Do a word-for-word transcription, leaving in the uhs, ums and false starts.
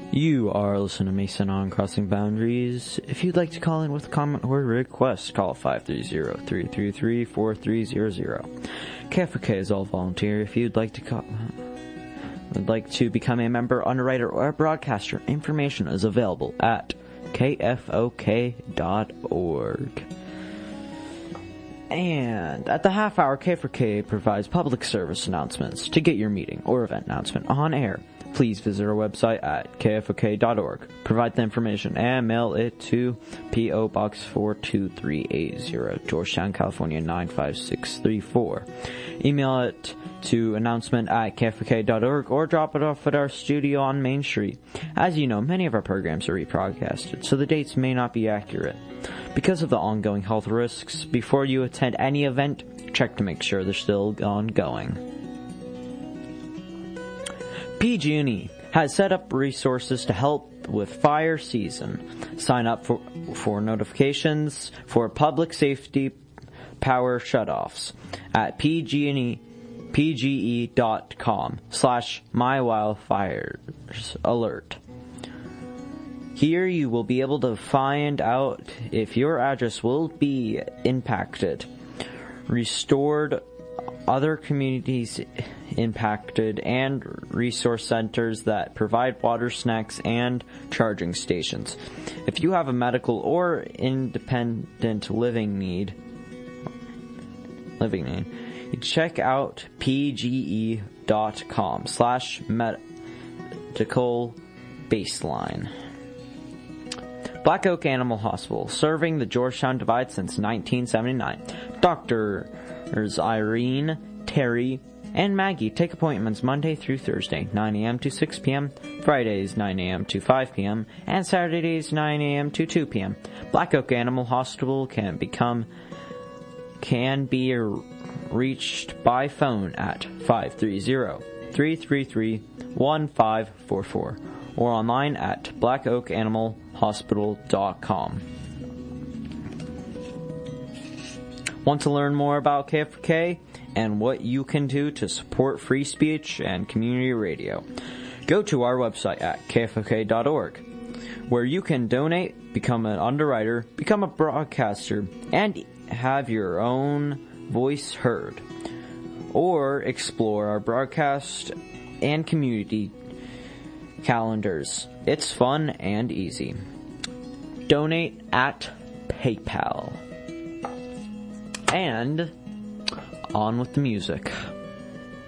You are listening to Mason on Crossing Boundaries. If you'd like to call in with a comment or request, call five three zero, three three three, four three zero zero. K F O K is all volunteer. If you'd like to call, would like to become a member, underwriter, or broadcaster, information is available at K F O K dot org. And at the half hour, K F O K provides public service announcements. To get your meeting or event announcement on air, please visit our website at K F O K dot org. Provide the information and mail it to P O Box four two three eight zero, Georgetown, California nine five six three four. Email it to announcement at K F O K dot org or drop it off at our studio on Main Street. As you know, many of our programs are rebroadcasted, so the dates may not be accurate. Because of the ongoing health risks, before you attend any event, check to make sure they're still ongoing. P G and E has set up resources to help with fire season. Sign up for, for notifications for public safety power shutoffs at P G and E, P G E dot com slash my wildfires alert. Here you will be able to find out if your address will be impacted, restored, other communities impacted, and resource centers that provide water, snacks, and charging stations. If you have a medical or independent living need, living need, check out P G E dot com slash medical baseline. Black Oak Animal Hospital, serving the Georgetown Divide since nineteen seventy-nine. Doctors Irene, Terry, and Maggie take appointments Monday through Thursday, nine a.m. to six p.m., Fridays, nine a.m. to five p.m., and Saturdays, nine a.m. to two p.m. Black Oak Animal Hospital can become, can be reached by phone at five three zero, three three three, one five four four or online at black oak animal hospital dot com. Want to learn more about K F O K and what you can do to support free speech and community radio? Go to our website at K F O K dot org, where you can donate, become an underwriter, become a broadcaster, and have your own voice heard, or explore our broadcast and community calendars. It's fun and easy. Donate at PayPal. And on with the music.